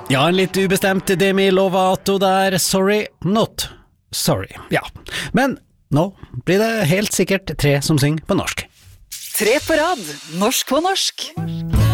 Ja, en litt ubestemt Demi Lovato der, sorry, not sorry, ja. Men nå blir det helt sikkert 3 som synger på norsk. 3 på rad, norsk på norsk.